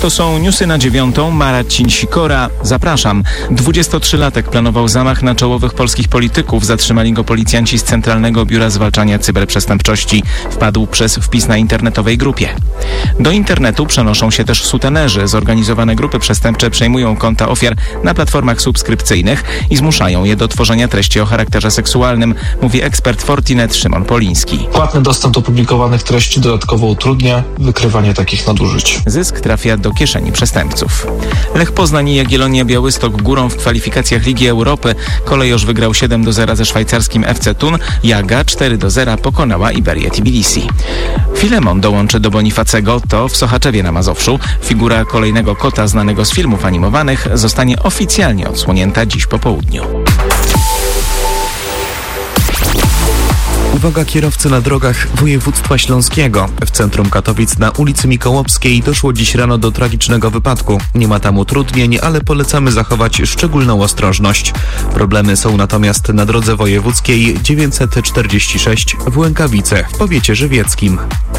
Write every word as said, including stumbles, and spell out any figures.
To są newsy na dziewiątą. Marcin Sikora. Zapraszam. dwudziestotrzylatek planował zamach na czołowych polskich polityków. Zatrzymali go policjanci z Centralnego Biura Zwalczania Cyberprzestępczości. Wpadł przez wpis na internetowej grupie. Do internetu przenoszą się też sutenerzy. Zorganizowane grupy przestępcze przejmują konta ofiar na platformach subskrypcyjnych i zmuszają je do tworzenia treści o charakterze seksualnym, mówi ekspert Fortinet Szymon Poliński. Płatny dostęp do publikowanych treści dodatkowo utrudnia wykrywanie takich nadużyć. Zysk trafia do kieszeni przestępców. Lech Poznań i Jagiellonia Białystok górą w kwalifikacjach Ligi Europy. Kolejorz wygrał siedem do zera ze szwajcarskim F C Thun. Jaga cztery do zera pokonała Iberię Tbilisi. Filemon dołączy do Bonifacego, to w Sochaczewie na Mazowszu. Figura kolejnego kota znanego z filmów animowanych zostanie oficjalnie odsłonięta dziś po południu. Uwaga kierowcy na drogach województwa śląskiego. W centrum Katowic na ulicy Mikołowskiej doszło dziś rano do tragicznego wypadku. Nie ma tam utrudnień, ale polecamy zachować szczególną ostrożność. Problemy są natomiast na drodze wojewódzkiej dziewięćset czterdzieści sześć w Łękawice w powiecie żywieckim.